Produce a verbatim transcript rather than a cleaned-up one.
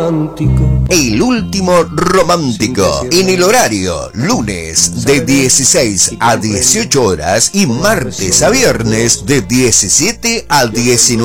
El último romántico, en el horario lunes de dieciséis a dieciocho horas y martes a viernes de diecisiete a diecinueve.